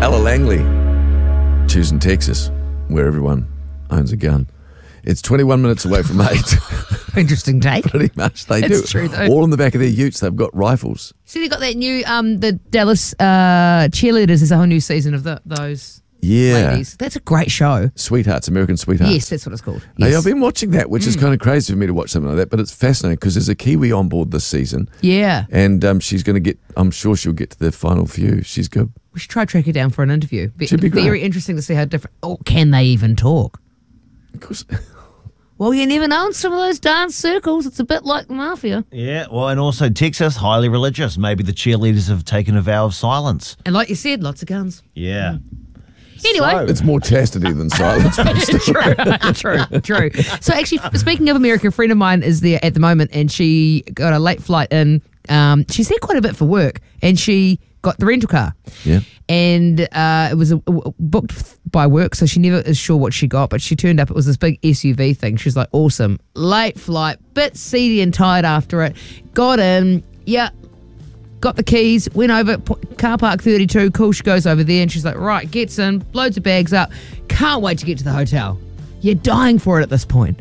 Ella Langley, choosing Texas, where everyone owns a gun. It's 21 minutes away from 8. Interesting take. Pretty much, they It's do. true, though. All in the back of their utes, they've got rifles. See, they got that new, the Dallas Cheerleaders. There's a whole new season of those Yeah. ladies. That's a great show. Sweethearts, American Sweethearts. Yes, that's what it's called. Hey, Yes. I've been watching that, which is kind of crazy for me to watch something like that, but it's fascinating because there's a Kiwi on board this season. Yeah. And she's going to get, I'm sure she'll get to the final few. She's good. We should try to track her down for an interview. Should be great. Very interesting to see how different. Oh, can they even talk? Of course. Well, you never know in some of those dance circles. It's a bit like the mafia. Yeah, well, and also Texas, highly religious. Maybe the cheerleaders have taken a vow of silence. And like you said, lots of guns. Yeah. Anyway. It's more chastity than silence. True. So actually, speaking of America, a friend of mine is there at the moment, and she got a late flight in. She's there quite a bit for work, and she got the rental car. Yeah. And it was booked by work, so she never is sure what she got, but she turned up. It was this big SUV thing. She's like, awesome. Late flight, bit seedy and tired after it. Got in, yeah, got the keys, went over, car park 32, cool. She goes over there and she's like, right, gets in, loads of bags up. Can't wait to get to the hotel. You're dying for it at this point.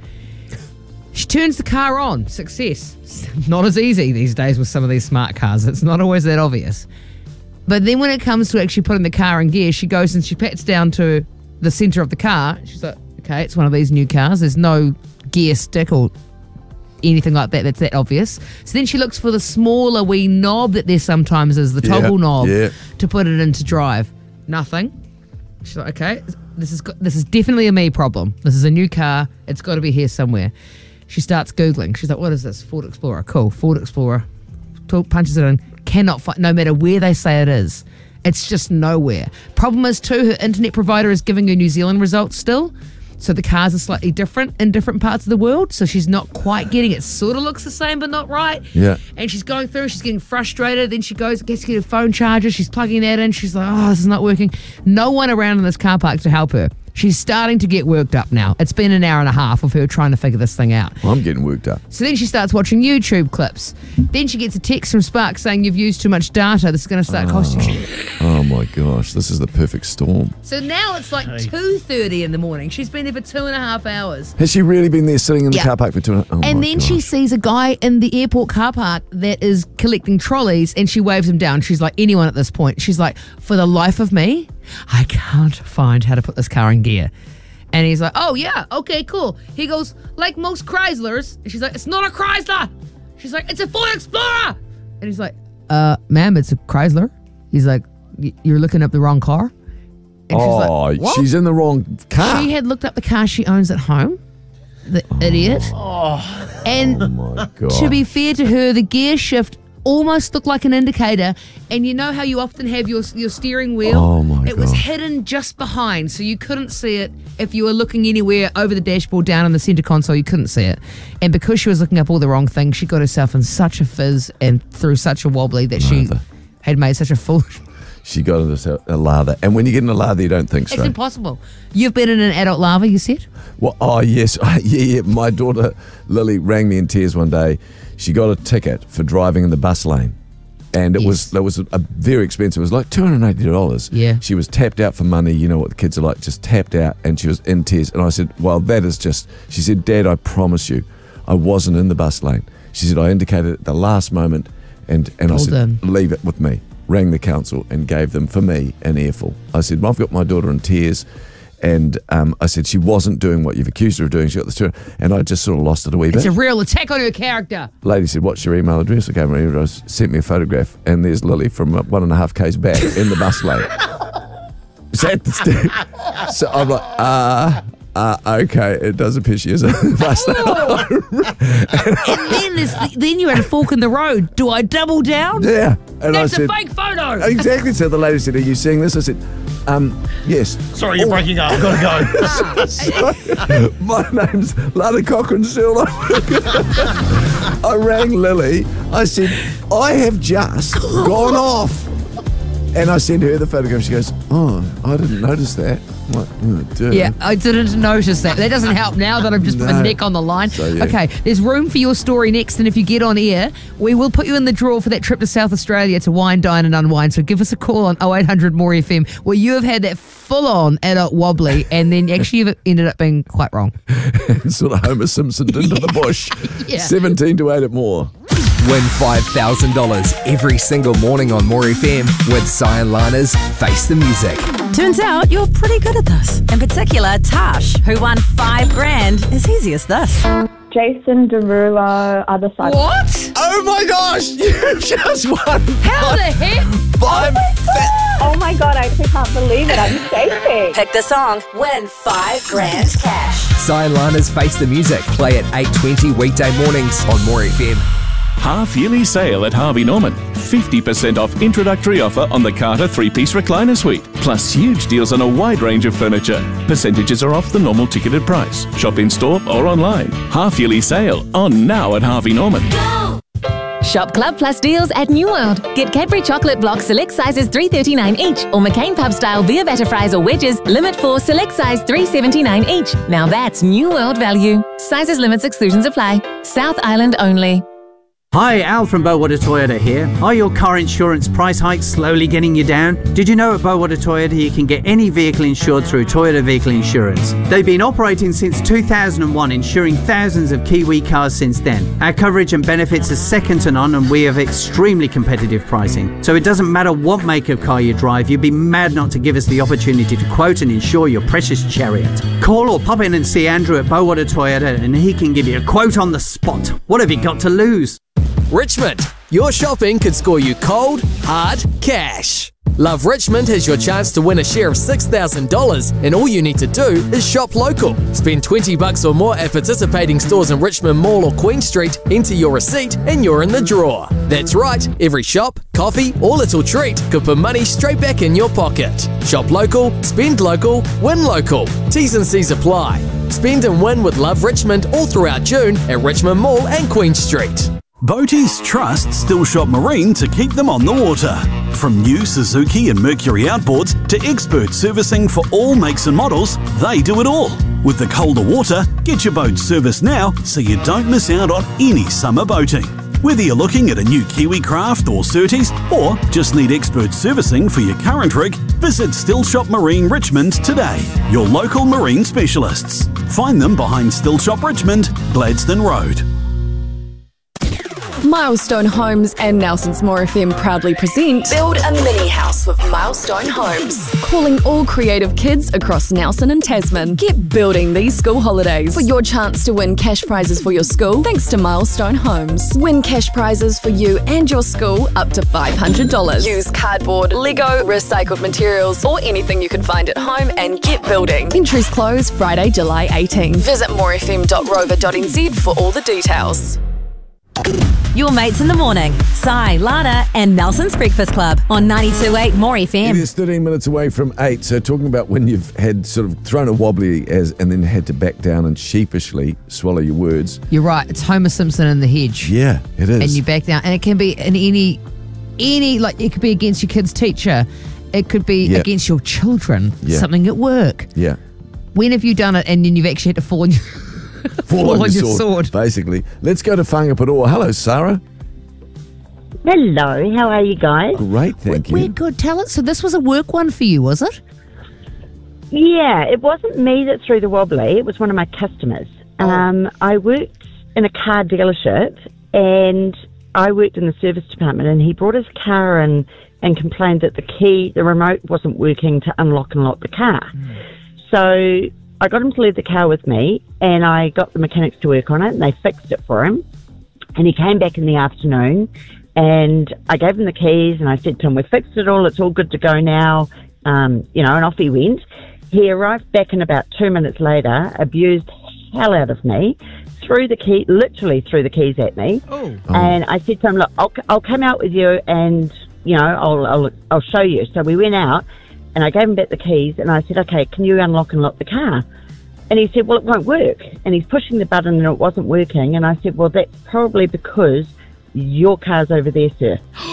She turns the car on. Success. Not as easy these days with some of these smart cars. It's not always that obvious. But then when it comes to actually putting the car in gear, she goes and she pats down to the centre of the car. She's like, okay, it's one of these new cars. There's no gear stick or anything like that that's that obvious. So then she looks for the smaller wee knob that there sometimes is, the toggle knob, to put it into drive. Nothing. She's like, okay, this is definitely a me problem. This is a new car. It's got to be here somewhere. She starts Googling. She's like, what is this? Ford Explorer. Cool. Ford Explorer. Punches it in. Cannot find, no matter where they say it is. It's just nowhere. Problem is, too, her internet provider is giving her New Zealand results still. So the cars are slightly different in different parts of the world. So she's not quite getting it. Sort of looks the same, but not right. Yeah. And she's going through, she's getting frustrated. Then she gets to get her phone charger. She's plugging that in. She's like, oh, this is not working. No one around in this car park to help her. She's starting to get worked up now. It's been an hour and a half of her trying to figure this thing out. I'm getting worked up. So then she starts watching YouTube clips. Then she gets a text from Spark saying, you've used too much data. This is going to start costing you. Oh my gosh, this is the perfect storm. So now it's like 2:30 in the morning. She's been there for 2.5 hours. Has she really been there sitting in the Yeah. car park for 2.5 hours? And then she sees a guy in the airport car park that is collecting trolleys, and she waves him down. She's like, anyone at this point. She's like, for the life of me, I can't find how to put this car in gear. And he's like, oh, yeah, okay, cool. He goes, like most Chryslers. And she's like, it's not a Chrysler. She's like, it's a Ford Explorer. And he's like, ma'am, it's a Chrysler. He's like, you're looking up the wrong car. And she's like, what? She's in the wrong car. She had looked up the car she owns at home. The idiot. And Oh my God. to be fair to her, the gear shift almost looked like an indicator. And you know how you often have your steering wheel? Oh, my It was God. hidden just behind, so you couldn't see it. If you were looking anywhere over the dashboard down in the centre console, you couldn't see it. And because she was looking up all the wrong things, she got herself in such a fizz and through such a wobbly that she had made such a fool. She got into a lather. And when you get in a lather, you don't think It's straight. impossible. You've been in an adult lava, you said? Well, oh, yes. Yeah. My daughter, Lily, rang me in tears one day. She got a ticket for driving in the bus lane. And it was a very expensive. It was like $280. Yeah. She was tapped out for money. You know what the kids are like, just tapped out. And she was in tears. And I said, well, that is just... She said, Dad, I promise you, I wasn't in the bus lane. She said, I indicated at the last moment. And I said, leave it with me. Rang the council and gave them, for me, an earful. I said, well, I've got my daughter in tears. And I said, she wasn't doing what you've accused her of doing. She got this to her. And I just sort of lost it a wee bit. It's a real attack on her character. Lady said, what's your email address? I gave her an email, sent me a photograph, and there's Lily from 1.5 k's back in the bus lane. So I'm like, okay, it does appear she is in the bus lane. And then you're at a fork in the road. Do I double down? Yeah. And That's I said, a fake photo. Exactly. So the lady said, are you seeing this? I said, yes. Sorry, you're breaking up. I've got to go. My name's Lana Cochran Silver. I rang Lily. I said, I have just gone off And I sent her the photograph. She goes, "Oh, I didn't notice that." I'm like, dude. Yeah, I didn't notice that. That doesn't help now that I've just put my neck on the line. So, yeah. Okay, there's room for your story next, and if you get on air, we will put you in the draw for that trip to South Australia to wine, dine and unwind. So give us a call on 0800 More FM where you have had that full-on adult wobbly and then actually you've ended up being quite wrong. Sort of Homer Simpson into the bush. Yeah. 17 to 8 at More. Win $5,000 every single morning on More FM with Cy and Lana's Face the Music. Turns out you're pretty good at this. In particular, Tash, who won $5,000, is easy as this. Jason Derulo, other side. What? Oh my gosh, you just won. How the heck? Oh my God, I actually can't believe it. I'm shaking. Pick the song, win $5,000 cash. Cy and Lana's Face the Music. Play at 8:20 weekday mornings on More FM. Half-yearly sale at Harvey Norman. 50% off introductory offer on the Carter 3-piece recliner suite. Plus huge deals on a wide range of furniture. Percentages are off the normal ticketed price. Shop in store or online. Half-yearly sale on now at Harvey Norman. Shop Club Plus deals at New World. Get Cadbury Chocolate Blocks select sizes $3.39 each, or McCain Pub Style Beer Batter Fries or Wedges, limit 4, select size $3.79 each. Now that's New World value. Sizes, limits, exclusions apply. South Island only. Hi, Al from Bowater Toyota here. Are your car insurance price hikes slowly getting you down? Did you know at Bowater Toyota you can get any vehicle insured through Toyota Vehicle Insurance? They've been operating since 2001, insuring thousands of Kiwi cars since then. Our coverage and benefits are second to none, and we have extremely competitive pricing. So it doesn't matter what make of car you drive, you'd be mad not to give us the opportunity to quote and insure your precious chariot. Call or pop in and see Andrew at Bowater Toyota and he can give you a quote on the spot. What have you got to lose? Richmond, your shopping could score you cold, hard cash. Love Richmond has your chance to win a share of $6,000, and all you need to do is shop local. Spend $20 or more at participating stores in Richmond Mall or Queen Street, enter your receipt, and you're in the draw. That's right, every shop, coffee, or little treat could put money straight back in your pocket. Shop local, spend local, win local. T's and C's apply. Spend and win with Love Richmond all throughout June at Richmond Mall and Queen Street. Boaties trust Still Shop Marine to keep them on the water. From new Suzuki and Mercury outboards to expert servicing for all makes and models, they do it all. With the colder water, get your boat serviced now so you don't miss out on any summer boating. Whether you're looking at a new Kiwi Craft or Surtees, or just need expert servicing for your current rig, visit Still Shop Marine Richmond today, your local marine specialists. Find them behind Still Shop Richmond, Gladstone Road. Milestone Homes and Nelson's More FM proudly present Build a mini house with Milestone Homes. Calling all creative kids across Nelson and Tasman. Get building these school holidays. For your chance to win cash prizes for your school, thanks to Milestone Homes. Win cash prizes for you and your school up to $500. Use cardboard, Lego, recycled materials, or anything you can find at home and get building. Entries close Friday, July 18. Visit morefm.rover.nz for all the details. Your mates in the morning. Cy, Lana and Nelson's Breakfast Club on 92.8 More FM. It is 13 minutes away from 8. So talking about when you've had sort of thrown a wobbly and then had to back down and sheepishly swallow your words. You're right. It's Homer Simpson in the hedge. Yeah, it is. And you back down. And it can be in any like it could be against your kid's teacher. It could be against your children. Yeah. Something at work. Yeah. When have you done it and then you've actually had to fall on your... Fall on your sword, basically. Let's go to Whangaparoa. Hello, Sarah. Hello, how are you guys? Great, thank you. We're good. Tell us. So this was a work one for you, was it? Yeah, it wasn't me that threw the wobbly. It was one of my customers. I worked in a car dealership and I worked in the service department, and he brought his car in and complained that the remote wasn't working to unlock and lock the car. So I got him to leave the car with me, and I got the mechanics to work on it, and they fixed it for him. And he came back in the afternoon, and I gave him the keys, and I said to him, "We fixed it all, it's all good to go now," and off he went. He arrived back in about 2 minutes later, abused hell out of me, literally threw the keys at me. And I said to him, "Look, I'll come out with you, and, I'll show you." So we went out, and I gave him back the keys, and I said, "Okay, can you unlock and lock the car?" And he said, "Well, it won't work." And he's pushing the button, and it wasn't working. And I said, "Well, that's probably because your car's over there, sir."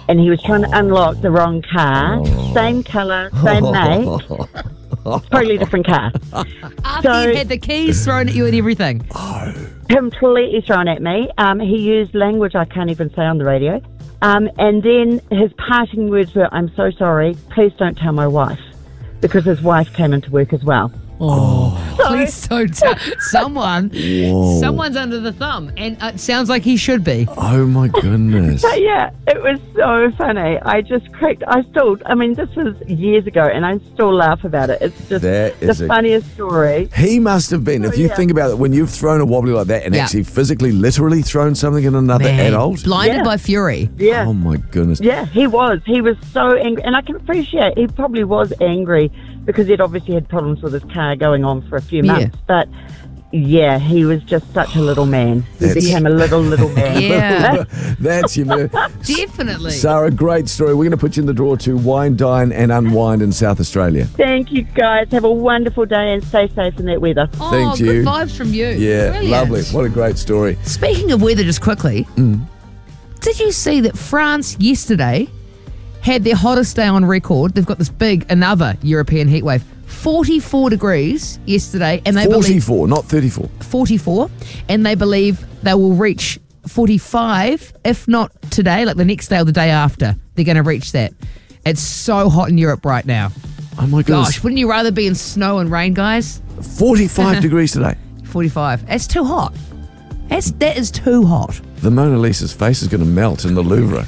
and he was trying to unlock the wrong car. Same colour, same make. Totally different car. After you had the keys thrown at you and everything. Completely thrown at me. He used language I can't even say on the radio. And then his parting words were, "I'm so sorry, please don't tell my wife," because his wife came into work as well. Please don't tell someone's under the thumb, and it sounds like he should be. Oh my goodness. But yeah, it was so funny. I just cracked. This was years ago, and I still laugh about it. It's just the funniest story. He must have been, if you think about it, when you've thrown a wobbly like that and actually physically, literally thrown something at another adult. Blinded by fury. Yeah. Oh my goodness. Yeah, he was. He was so angry, and I can appreciate he probably was angry because he'd obviously had problems with his car going on for a few months. But yeah, he was just such a little man. He became a little man. Yeah. That's you. Definitely. Sarah, great story. We're going to put you in the draw to Wine, Dine and Unwind in South Australia. Thank you, guys. Have a wonderful day and stay safe in that weather. Thank you. Good vibes from you. Yeah, Brilliant. lovely. What a great story. Speaking of weather, just quickly, did you see that France yesterday had their hottest day on record? They've got this another European heat wave. 44 degrees yesterday, and they 44, not 34. 44, and they believe they will reach 45, if not today, like the next day or the day after. They're going to reach that. It's so hot in Europe right now. Oh my gosh. Gosh, wouldn't you rather be in snow and rain, guys? 45 degrees today. 45. That's too hot. That is too hot. The Mona Lisa's face is going to melt in the Louvre.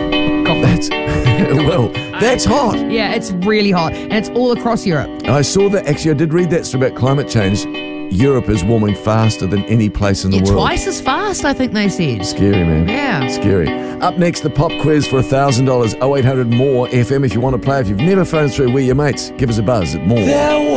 That's hot. Yeah, it's really hot, and it's all across Europe. I saw that, actually, I did read that story about climate change. Europe is warming faster than any place in the world. Twice as fast, I think they said. Scary, man. Yeah. Scary. Up next, the pop quiz for $1,000. 0800 MORE FM if you want to play. If you've never phoned through, we're your mates. Give us a buzz at More.